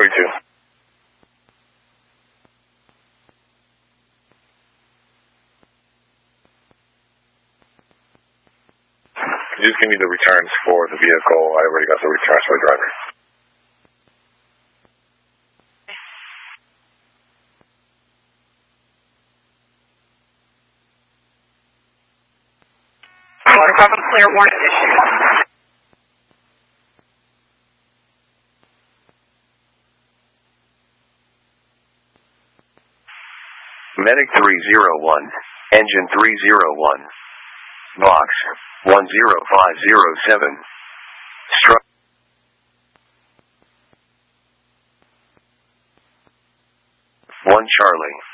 42. Just give me the returns for the vehicle. I already got the returns for the driver. Bravo clear, warning issue. Medic 301, engine 301, box 10507, struck 1 Charlie.